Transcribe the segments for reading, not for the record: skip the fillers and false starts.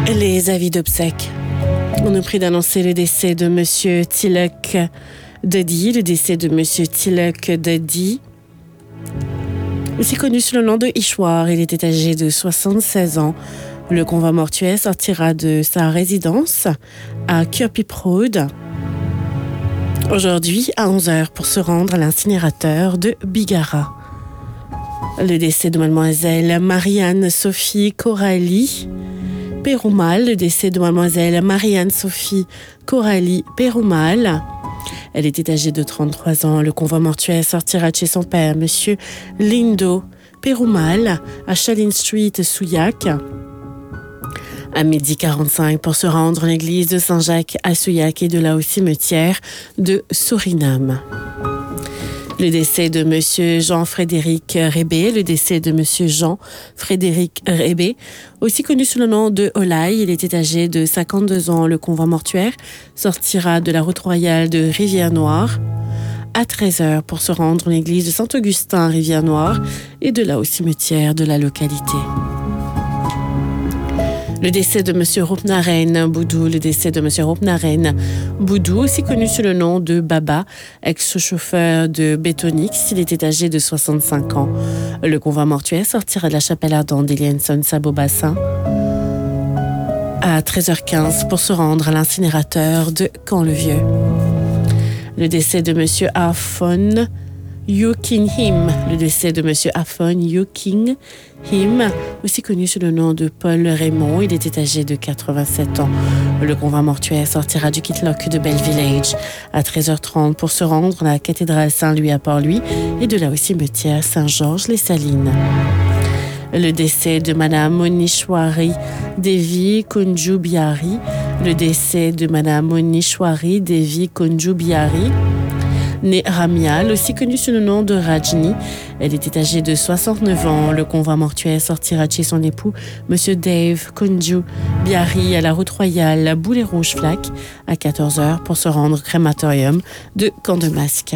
Les avis d'obsèques. On nous prie d'annoncer le décès de Monsieur Tilak Dadi, le décès de Monsieur Tilak Dadi, aussi connu sous le nom de Ishwar. Il était âgé de 76 ans. Le convoi mortuaire sortira de sa résidence à Kirpip Road aujourd'hui à 11h pour se rendre à l'incinérateur de Bigara. Le décès de mademoiselle Marianne-Sophie Coralie Perumal, le décès de mademoiselle Marianne-Sophie Coralie Perumal. Elle était âgée de 33 ans. Le convoi mortuaire sortira de chez son père, monsieur Lindo Perumal, à Chalin Street, Souillac, à 12h45 pour se rendre à l'église de Saint-Jacques à Souillac et de là au cimetière de Suriname. Le décès de monsieur Jean-Frédéric Rébé, le décès de monsieur Jean-Frédéric Rébé, aussi connu sous le nom de Olaï. Il était âgé de 52 ans. Le convoi mortuaire sortira de la route royale de Rivière-Noire à 13h pour se rendre à l'église de Saint-Augustin à Rivière-Noire et de là au cimetière de la localité. Le décès de monsieur Roupnaren Boudou, le décès de monsieur Roupnaren Boudou, aussi connu sous le nom de Baba, ex-chauffeur de Bétonix. Il était âgé de 65 ans. Le convoi mortuaire sortira de la chapelle ardente d'Elienson Sabobassin à 13h15 pour se rendre à l'incinérateur de Camp-le-Vieux. Le décès de monsieur Afon Yuking Him, le décès de monsieur Afon Yuking Him, aussi connu sous le nom de Paul Raymond. Il était âgé de 87 ans. Le convoi mortuaire sortira du Kitlock de Bell Village à 13h30 pour se rendre à la cathédrale Saint-Louis à Port-Louis et de là au cimetière Saint-Georges-les-Salines. Le décès de madame Monishwari Devi Kunju Bihari, le décès de madame Monishwari Devi Kunju Bihari, née Ramial, aussi connue sous le nom de Rajni. Elle était âgée de 69 ans. Le convoi mortuaire sortira de chez son époux, monsieur Dave Kunju Bihari, à la route royale Boulet Rouge Flac à 14h pour se rendre au crématorium de Camp-de-Masque.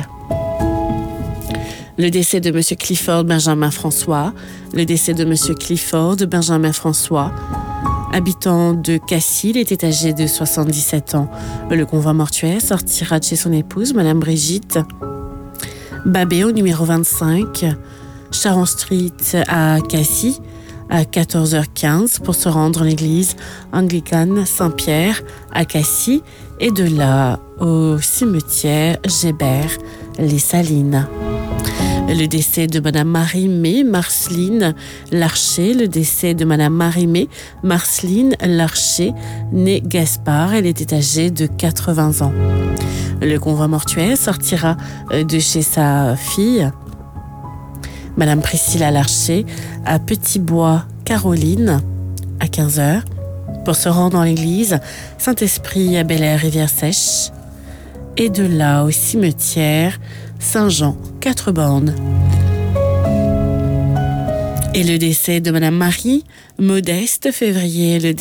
Le décès de monsieur Clifford Benjamin François, le décès de monsieur Clifford Benjamin François, habitant de Cassis. Il était âgé de 77 ans. Le convoi mortuaire sortira de chez son épouse, madame Brigitte Babé, au numéro 25, Charon Street à Cassis, à 14h15 pour se rendre à l'église anglicane Saint-Pierre à Cassis et de là au cimetière Gébert-les-Salines. Le décès de madame Marie-Mé Marceline Larcher, le décès de madame Marie-Mé Marceline Larcher, née Gaspard. Elle était âgée de 80 ans. Le convoi mortuaire sortira de chez sa fille, madame Priscilla Larcher, à Petit-Bois Caroline, à 15h, pour se rendre dans l'église Saint-Esprit à Bel-Air-Rivière-Sèche, et de là au cimetière Saint-Jean, 4 bornes. Et le décès de madame Marie Modeste Février, le